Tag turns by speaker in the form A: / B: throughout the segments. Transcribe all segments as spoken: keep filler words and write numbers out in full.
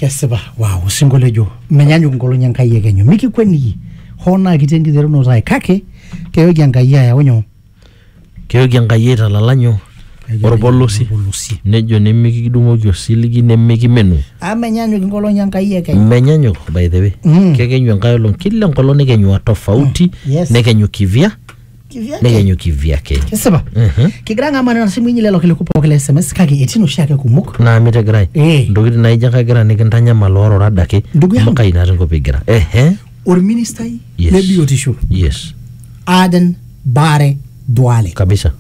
A: Kesipa, wow, singolejo. Menyanyu ngolonyi Enkai ekenyu. Mikikweniki. Hona kitengiteruno tai kake keyoki Enkai aya onyo.
B: Keyoki Enkai aitalalanyio orpolosi. Nejo nemikidumoki osiligi nemikimenu.
A: Ah, menyanyu ngolonyi Enkai ekenyu.
B: Menyanyu by the way.
A: Mm.
B: Kekenyu Enkai olong kila ngoloni kenyu tofauti.
A: Mm. Yes.
B: Nekenyu kivya.
A: Kivyake.
B: Nekenyu kivyake.
A: Kesipa.
B: Mhm.
A: Kigira ngama na simu nyile lokilikupa kile S M S kake etino shake kumuk.
B: Na mitegirai.
A: Eh.
B: Ndokitin naija kagira nikintanyamala orora adake.
A: Ndugu yangu.
B: Mkai narin kopigira. Ehe.
A: Or ministai
B: Yes.
A: le biotisho.
B: Yes.
A: Aden Bare Duale.
B: Kabisa.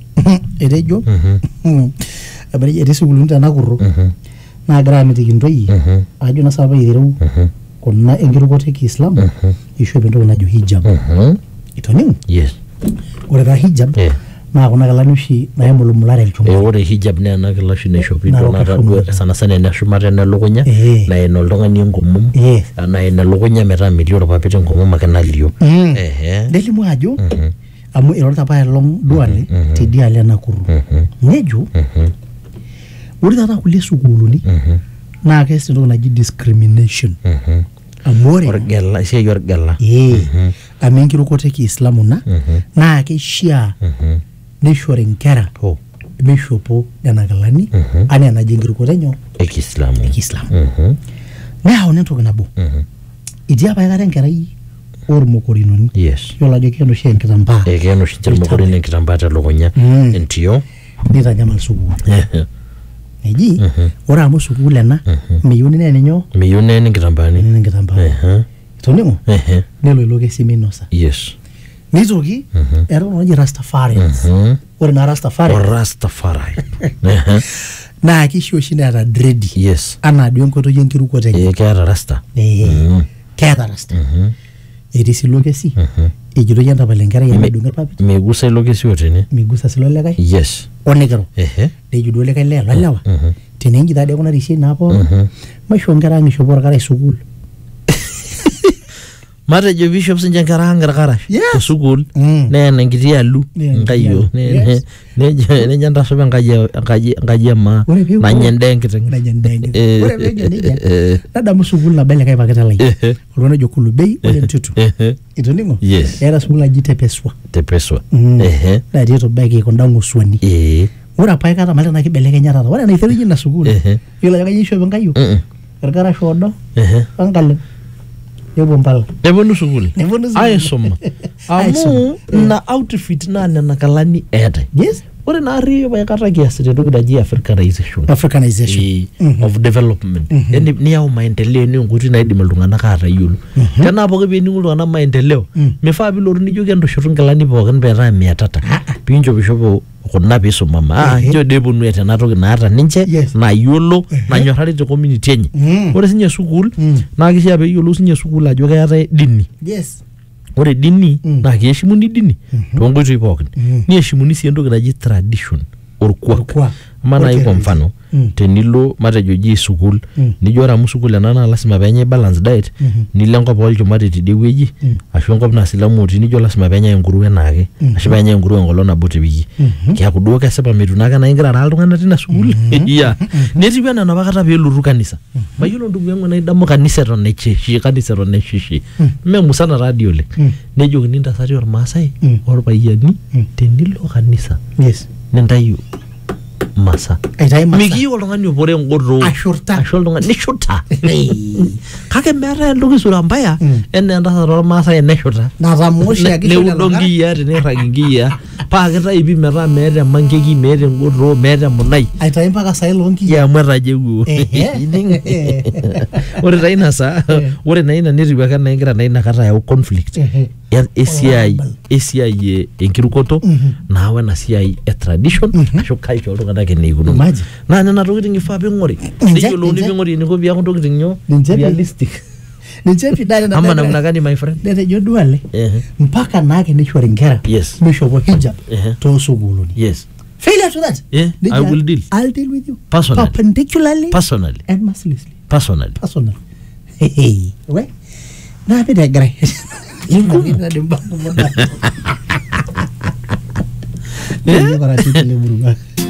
A: Erejo.
B: Mhm.
A: Abari ere sugulunta nakuru.
B: Mhm.
A: Na gra mitiki ndoi.
B: Mhm.
A: Ajo na saba yiru.
B: Mhm.
A: Kuna engirukote Kiislam.
B: Mhm.
A: Isho bendo na hijab.
B: Mhm.
A: Itoni.
B: Yes.
A: Ore ta hijab.
B: Eh.
A: Na kuna kalanushi na yemulu mulare lchuma.
B: Eh, ore hijab ne ana kilashi ne shopi
A: Na
B: to na
A: roka
B: ta sana sana ne shumata ne lukunya
A: Eh.
B: na eno oltung'ani enkomom
A: Yes.
B: na eno lukunya metaa metii orpapit enkomom ake nalio.
A: Mm.
B: Ehe.
A: Delimu ajo
B: Mhm.
A: amu erorta pa long duale
B: Mhm.
A: tidiale nakuru.
B: Mhm.
A: Nejo
B: Mhm.
A: ore tata kulie sukuluni
B: Mhm.
A: na kees entoki naji discrimination.
B: Mhm.
A: Amu ore
B: Orgela siai orgela.
A: eh
B: Mhm.
A: amu enkirukoto Kiislamu na
B: Mhm.
A: na keishaa
B: Mhm.
A: neishori nkera
B: Oh.
A: meishopo nena kilani
B: Mhm.
A: anaa enajo enkirukoto enyo
B: Ekiislamu.
A: Kiislamu.
B: Mhm.
A: Neyauni entoki nabo
B: Mhm.
A: etii apa aikata enkerai ormokorinoni
B: Yes.
A: yiolo ajo keeno oshi enkitambaa
B: Ekeno shi nchermokorini enkitambaa telukunya.
A: Mm.
B: Entio.
A: nitanyamal sukuul
B: Ehe.
A: eji
B: Mhm.
A: ore amu sukuul ena
B: Mhm.
A: meyieuni naa ninyo
B: Miyieu neeni nkitambaani.
A: enkitambaa
B: Ehe.
A: itoningo
B: Ehe.
A: nelo ilo kesi minosa
B: Yes.
A: nitoki
B: Mhm.
A: eeta naji Rastafarians
B: Mhm.
A: ore naa Rastafari
B: Rastafari. Ehe.
A: naa kishi oshi neeta dredi
B: Yes.
A: anaa duo enkoitoi enkirukoto enye
B: Eh, keeta rasta.
A: Eh,
B: Mhm.
A: keeta rasta
B: Mhm.
A: etii sii ilo kesi
B: Mhm.
A: ejitoi entapal enkerai
B: Me-
A: emedung'i irpapit
B: Meigusa ilo kesi otene.
A: migusa silo likae
B: Yes.
A: onikiro
B: Ehe.
A: nejo duo likae lee lolewa
B: Mhm.
A: teneenji taadii kuna risiai naapo
B: Mhm.
A: maisho nkera ang ishopo orkarash sukuul
B: Matejo bishop sinche nkera ang irkarash
A: Yes.
B: tesukuul
A: Mm.
B: neena enkiti alu
A: Neena enkiti
B: nkayiok
A: alu. Yes.
B: nejo nejo ntasupa enkaji e- enkaji enkaji emaa
A: Ore peepuo-
B: nanya endaa enkiteng.
A: Nanya endaa enkiteng.
B: Eh,
A: Ore peejo nejia,
B: eh,
A: nadamu sukuul nabo elikae pakita lai
B: Ehe.
A: oltung'ani ojo kulubei ole ntutu
B: Ehe.
A: itoningo
B: Yes.
A: eeta sukuul naji tepeswa
B: Tepeswa.
A: Mm.
B: Ehe.
A: natii etobaiki kunda ng'osuani
B: Eh.
A: ore apa aikata malee naa kibelekenya taata ore enaiterunye ina sukuul
B: Ehe.
A: yiolo ajo kainyioo ishop inkayiok
B: Mm-mm.
A: irkarash oodo
B: Ehe.
A: onkalem nepuo mpala
B: Neponu sukuul.
A: Neponu sukuul.
B: Aisuma.
A: Aisuma.
B: Amu ina outfit naa nena kilani eetae.
A: yes
B: Ore naari paikata kiasita entoki naji Africanization.
A: Africanization
B: Eh,
A: Mhm.
B: of development. Yani niyau maendeleo ni nkoitoi naidim iltung'anak atayiolo. Tenaa pooki piining'u iltung'anak maendeleo,
A: Mm.
B: mifaa piilotu nijoki entoshoto nkilani pookin peetaa mia tata. Piinchopishopo kuna piisumama. Ah,
A: Ehe.
B: ncho dee eponu eeta ena toki naata ninche
A: Yes.
B: nayiolo nanyorrari te community enye.
A: Mm.
B: Ore sinye sukuul
A: Mm.
B: naa kishaa peeyiolou sinye sukuul ajo keetae dini.
A: yes
B: Ore dini
A: Mm.
B: naa kiheshimuni dini toonkoitoi pookin.
A: Mhm.
B: Niheshimuni sii entoki naji tradition orkuak.
A: Orkuak.
B: Ama nai kwa
A: Orkereti.
B: mfano
A: Mm.
B: tenilo matejo ji sukuul
A: Mm.
B: nijo ore amu sukuul ena naa lasima peenyai balance diet
A: Mhm.
B: nilo enkop olchumati tidie wueji
A: Mm.
B: ashu enkop naa silamu otii nijo lasima peenyai enkuruwe enaake
A: Mhm.
B: ashu peenyai enkuruwe enkolong nabo te wiki.
A: Mhm.
B: Keeku duo kesipa metiu naake naa igira araa iltung'anak tina sukuul. Yeah. Netiu enaa enapa kata peelotu kanisa. Mayiolo ndugu yangu naidamu kanisa eton echeshi kanisa eton echeshi.
A: Mm.
B: Mee musana taadii oleng.
A: Mm.
B: Nejokini ntasati ormaasai
A: Mm.
B: orpayiani
A: Mm.
B: tenilo kanisa
A: yes
B: nintayu masa.
A: aitai masa
B: Mikiyieu oltung'ani opore engotoo.
A: Ashurta.
B: Ashu oltung'ani nishuta. Kake meetae entoki sura mbaya
A: Mm.
B: enaa entasat ormaasai eneshuta.
A: natamoshi
B: Ne-
A: ake
B: Neudo nkiyia tenirrag inkiyia paa kitaipi metaa meeta emankeki meeta engotoo meeta emunai.
A: aitai mpaka sai loonki
B: Ya amu etajeuo.
A: Ehe.
B: Ore taa ina saa ore naa ina netiu ake naa egira naa ina kata ayau conflict.
A: Ehe.
B: E- esiai
A: Olabal.
B: esiai e- enkirukoto
A: Mhm.
B: naa wena siai e tradition ashu culture oltung'anak eneikununo.
A: Imagine.
B: Naa nena tokitin ifaa piing'ori.
A: Ninche-
B: Neyiolouni
A: ninche-
B: piing'ori eniko piaku ntokitin nyoo
A: Ninche pi-
B: realistic.
A: ninche pidane
B: Ama namna gani my friend?
A: netejo duale
B: Ehe.
A: mpaka naake nishori nkera
B: Yes.
A: mishopo hijab
B: Ehe.
A: toosukuuluni
B: Yes.
A: failure to that
B: Yeah,
A: Nejo,
B: I will deal.
A: I'll deal with you
B: Personally.
A: perpendicularly
B: Personally.
A: and mercilessly
B: Personally.
A: personal hey we na bida gray
B: Ingumu.
A: na dimba kumona ndio para sisi le buruga